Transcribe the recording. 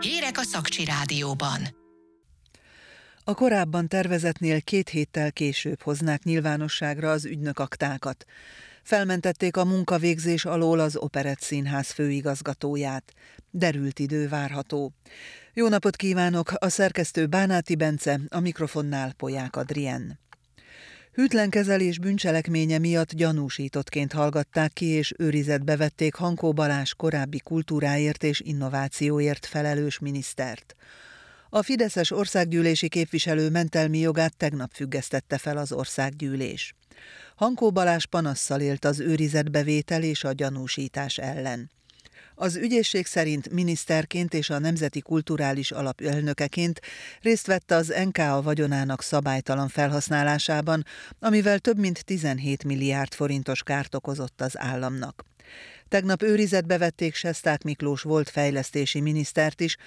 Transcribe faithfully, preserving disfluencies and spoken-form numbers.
Hírek a Szakcsi Rádióban. A korábban tervezetnél két héttel később hoznák nyilvánosságra az ügynökaktákat. Felmentették a munkavégzés alól az Operett Színház főigazgatóját. Derült idő várható. Jó napot kívánok, a szerkesztő Bánáti Bence, a mikrofonnál Polyák Adrien. Hűtlen kezelés bűncselekménye miatt gyanúsítottként hallgatták ki és őrizetbe vették Hankó Balázs korábbi kultúráért és innovációért felelős minisztert. A fideszes országgyűlési képviselő mentelmi jogát tegnap függesztette fel az országgyűlés. Hankó Balázs panasszal élt az őrizetbevétel és a gyanúsítás ellen. Az ügyészség szerint miniszterként és a Nemzeti Kulturális Alap elnökeként részt vett az en ká á vagyonának szabálytalan felhasználásában, amivel több mint tizenhét milliárd forintos kárt okozott az államnak. Tegnap őrizetbe vették Sesták Miklós volt fejlesztési minisztert is,